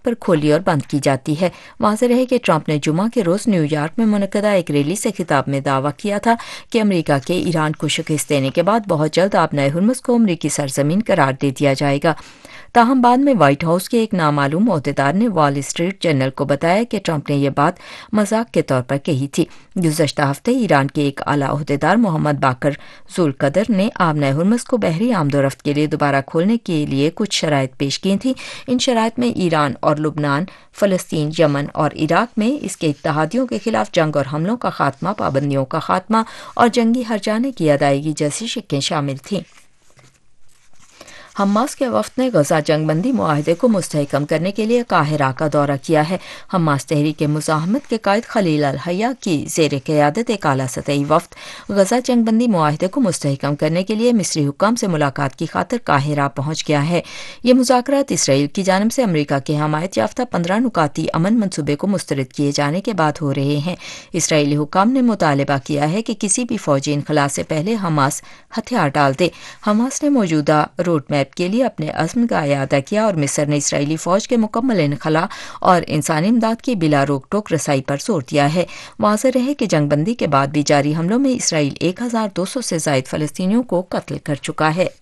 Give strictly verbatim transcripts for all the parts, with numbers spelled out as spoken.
بنیاد پر کھولی اور بند کی جاتی ہے۔ واضح ہے کہ ٹرمپ نے جمعہ کے روز نیو یارک میں منعقدہ ایک ریلی سے خطاب میں دعویٰ کیا تھا کہ امریکہ کے ایران کو شکست دینے کے بعد بہت جلد آبنائے ہرمز کو امریکی سرزمین قرار دے دیا جائے گا۔ تاہم بعد میں وائٹ ہاؤس کے ایک نامعلوم عہدیدار نے وال اسٹریٹ جرنل کو بتایا کہ ٹرمپ نے یہ بات مذاق کے طور پر کہی تھی۔ گزشتہ ہفتے ایران کے ایک اعلیٰ عہدیدار محمد باقر ذوالقدر نے آبنائے ہرمز کو بحری آمد و رفت کے لیے دوبارہ کھولنے کے لیے کچھ شرائط پیش کی تھیں۔ ان شرائط میں ایران اور لبنان، فلسطین، یمن اور عراق میں اس کے اتحادیوں کے خلاف جنگ اور حملوں کا خاتمہ، پابندیوں کا خاتمہ اور جنگی ہرجانے کی ادائیگی جیسی شقیں شامل تھیں۔ حماس کے وفد نے غزہ جنگ بندی معاہدے کو مستحکم کرنے کے لیے قاہرہ کا دورہ کیا ہے۔ حماس تحریک مزاحمت کے قائد خلیل الحیہ کی زیر قیادت ایک اعلیٰ سطحی وفد غزہ جنگ بندی معاہدے کو مستحکم کرنے کے لیے مصری حکام سے ملاقات کی خاطر قاہرہ پہنچ گیا ہے۔ یہ مذاکرات اسرائیل کی جانب سے امریکہ کے حمایت یافتہ پندرہ نکاتی امن منصوبے کو مسترد کیے جانے کے بعد ہو رہے ہیں۔ اسرائیلی حکام نے مطالبہ کیا ہے کہ کسی بھی فوجی انخلا سے پہلے حماس ہتھیار ڈال دے۔ حماس نے موجودہ روڈ میپ کے لیے اپنے عزم کا اعادہ کیا اور مصر نے اسرائیلی فوج کے مکمل انخلا اور انسانی امداد کی بلا روک ٹوک رسائی پر زور دیا ہے۔ واضح رہے کہ جنگ بندی کے بعد بھی جاری حملوں میں اسرائیل ایک ہزار دو سو سے زائد فلسطینیوں کو قتل کر چکا ہے۔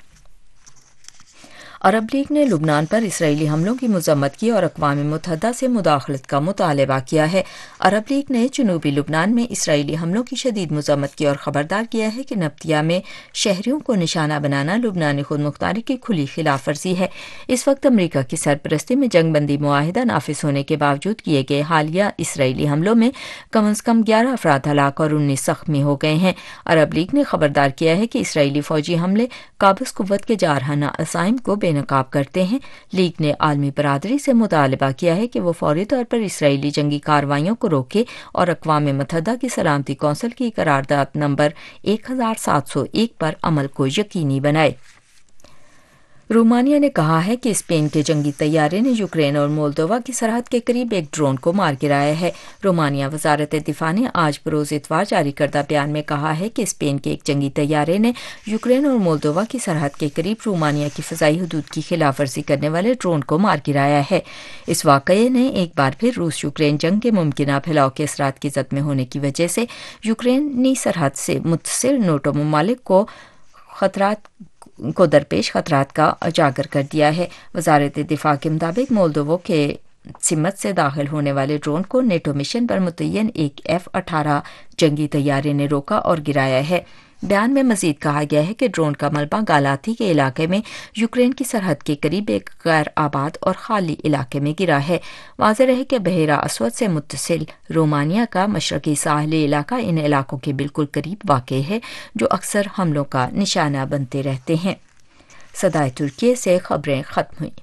عرب لیگ نے لبنان پر اسرائیلی حملوں کی مذمت کی اور اقوام متحدہ سے مداخلت کا مطالبہ کیا ہے۔ عرب لیگ نے جنوبی لبنان میں اسرائیلی حملوں کی شدید مذمت کی اور خبردار کیا ہے کہ نبطیہ میں شہریوں کو نشانہ بنانا لبنانی خود مختاری کی کھلی خلاف ورزی ہے۔ اس وقت امریکہ کی سرپرستی میں جنگ بندی معاہدہ نافذ ہونے کے باوجود کیے گئے حالیہ اسرائیلی حملوں میں کم از کم گیارہ افراد ہلاک اور انیس زخمی ہو گئے ہیں۔ عرب لیگ نے خبردار کیا ہے کہ اسرائیلی فوجی حملے قابض قوت کے جارحانہ عزائم کو بے نقاب کرتے ہیں۔ لیگ نے عالمی برادری سے مطالبہ کیا ہے کہ وہ فوری طور پر اسرائیلی جنگی کارروائیوں کو روکے اور اقوام متحدہ کی سلامتی کونسل کی قرارداد نمبر ایک ہزار سات سو ایک پر عمل کو یقینی بنائے۔ رومانیہ نے کہا ہے کہ اسپین کے جنگی طیارے نے یوکرین اور مولدووا کی سرحد کے قریب ایک ڈرون کو مار گرایا ہے۔ رومانیہ وزارت دفاع نے آج بروز اتوار جاری کردہ بیان میں کہا ہے کہ اسپین کے ایک جنگی طیارے نے یوکرین اور مولدووا کی سرحد کے قریب رومانیہ کی فضائی حدود کی خلاف ورزی کرنے والے ڈرون کو مار گرایا ہے۔ اس واقعے نے ایک بار پھر روس یوکرین جنگ کے ممکنہ پھیلاؤ کے اثرات کی زد میں ہونے کی وجہ سے یوکرینی سرحد سے متصل نیٹو ممالک کو خطرات کو درپیش خطرات کا اجاگر کر دیا ہے۔ وزارت دفاع کے مطابق مولدووا کے سمت سے داخل ہونے والے ڈرون کو نیٹو مشن پر متعین ایک ایف اٹھارہ جنگی طیارے نے روکا اور گرایا ہے۔ بیان میں مزید کہا گیا ہے کہ ڈرون کا ملبہ گالاتی کے علاقے میں یوکرین کی سرحد کے قریب ایک غیر آباد اور خالی علاقے میں گرا ہے۔ واضح رہے کہ بحیرہ اسود سے متصل رومانیہ کا مشرقی ساحلی علاقہ ان علاقوں کے بالکل قریب واقع ہے جو اکثر حملوں کا نشانہ بنتے رہتے ہیں۔ صدائے ترکیہ سے خبریں ختم ہوئیں۔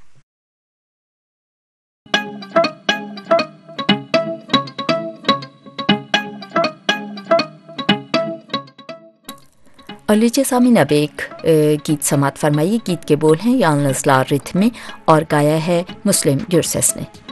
اور لیجیے سامعین اب ایک گیت سماعت فرمائیے۔ گیت کے بول ہیں یانلس لا ریتھم میں اور گایا ہے مسلم گرسس نے۔